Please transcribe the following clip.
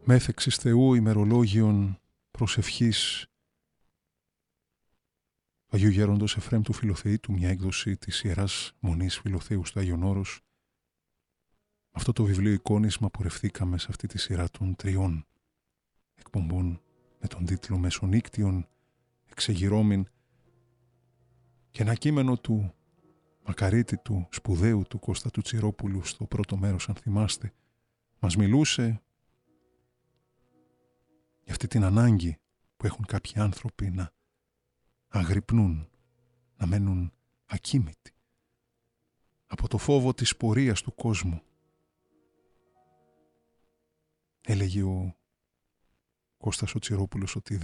Μέθεξης Θεού ημερολόγιον προσευχής του Αγίου Γέροντος Εφραίμ του Φιλοθεήτου, μια έκδοση της Ιεράς Μονής Φιλοθέου στο Άγιον Όρος. Αυτό το βιβλίο εικόνισμα πορευθήκαμε σε αυτή τη σειρά των 3 εκπομπών με τον τίτλο «Μεσονύκτιον εξεγυρώμην» και ένα κείμενο του μακαρίτητου, σπουδαίου του Κώστα του Τσιρόπουλου στο πρώτο μέρος, αν θυμάστε, μας μιλούσε για αυτή την ανάγκη που έχουν κάποιοι άνθρωποι να αγρυπνούν, να μένουν ακίμητοι από το φόβο της πορείας του κόσμου. Έλεγε ο Κώστας ο Τσιρόπουλος ότι